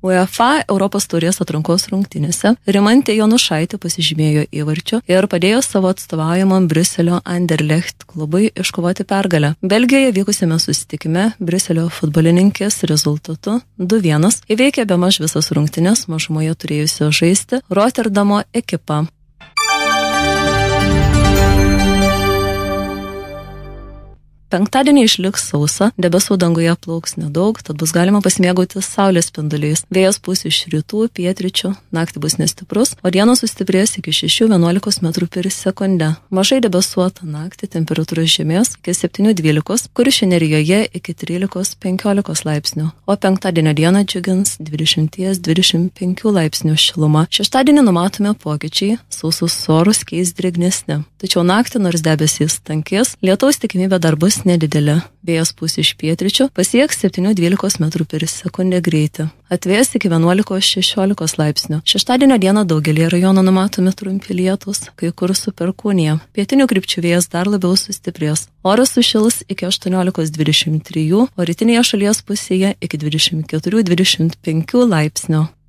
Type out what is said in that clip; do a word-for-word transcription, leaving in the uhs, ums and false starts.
UEFA Europos taurės atrankos rungtynėse Rimantė Jonušaitė pasižymėjo įvarčiu ir padėjo savo atstovaujamam Briuselio Anderlecht klubui iškovoti pergalę. Belgijoje vykusiame susitikime Briuselio futbolininkės rezultatu du vienas įveikė bemaž visas rungtynės mažumoje turėjusio žaisti Rotterdamo ekipą. Penktadienį išliks sausa, debesų danguje plauks nedaug, tad bus galima pasimėgauti saulės spinduliais. Vėjas pūs iš rytų, pietryčių, naktį bus nestiprus, o dienos sustiprės iki šešių vienuolikos metrų per sekundę. Mažai debesuota naktį, temperatūra žemės iki septynių dvylikos, Kuršių nerijoje iki trylikos penkiolikos laipsnių, o penktadienio dieną džiugins dvidešimt dvidešimt penki laipsnių šiluma. Šeštadienį numatome pokyčiai, sausus orus keis drėgnesni. Tačiau naktį, nors debesys tankės, lietaus tikimybė dar bus nedidelė. Vėjas pūs iš pietryčių, pasieks septynių dvylikos metrų per sekundę greitį. Atvės iki vienuolikos šešiolikos laipsnių. Šeštadienio dieną daugelį rajonų numatomi trumpi lietūs, kai kur su perkūnija. Pietinių krypčių vėjas dar labiau sustiprės. Oras sušils iki aštuoniolikos dvidešimt trijų, o rytinėje šalies pusėje iki dvidešimt keturių dvidešimt penkių laipsnių.